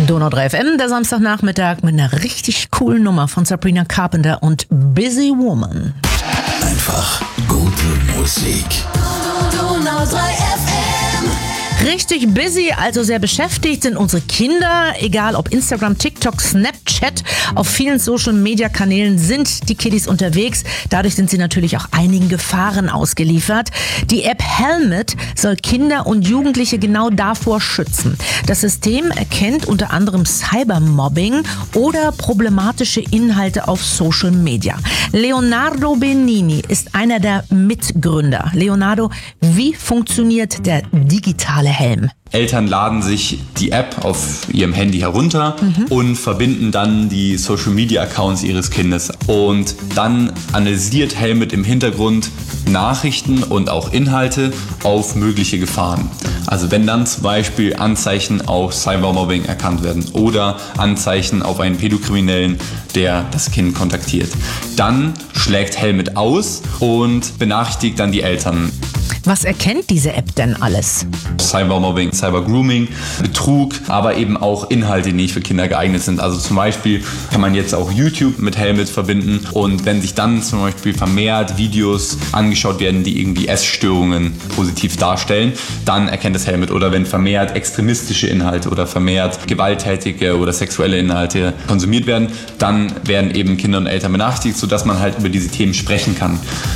Donau 3 FM, der Samstagnachmittag mit einer richtig coolen Nummer von Sabrina Carpenter und Busy Woman. Einfach gute Musik. Donau 3 FM. Richtig busy, also sehr beschäftigt sind unsere Kinder. Egal ob Instagram, TikTok, Snapchat, auf vielen Social-Media-Kanälen sind die Kiddies unterwegs. Dadurch sind sie natürlich auch einigen Gefahren ausgeliefert. Die App Helmet soll Kinder und Jugendliche genau davor schützen. Das System erkennt unter anderem Cybermobbing oder problematische Inhalte auf Social Media. Leonardo Benini ist einer der Mitgründer. Leonardo, wie funktioniert der digitale Helm? Eltern laden sich die App auf ihrem Handy herunter und verbinden dann die Social-Media-Accounts ihres Kindes. Und dann analysiert Helmet im Hintergrund Nachrichten und auch Inhalte auf mögliche Gefahren. Also wenn dann zum Beispiel Anzeichen auf Cybermobbing erkannt werden oder Anzeichen auf einen Pädokriminellen, der das Kind kontaktiert, dann schlägt Helmet aus und benachrichtigt dann die Eltern. Was erkennt diese App denn alles? Cybermobbing, Cybergrooming, Betrug, aber eben auch Inhalte, die nicht für Kinder geeignet sind. Also zum Beispiel kann man jetzt auch YouTube mit Helmet verbinden und wenn sich dann zum Beispiel vermehrt Videos angeschaut werden, die irgendwie Essstörungen positiv darstellen, dann erkennt das Helmet. Oder wenn vermehrt extremistische Inhalte oder vermehrt gewalttätige oder sexuelle Inhalte konsumiert werden, dann werden eben Kinder und Eltern benachrichtigt, sodass man halt über diese Themen sprechen kann.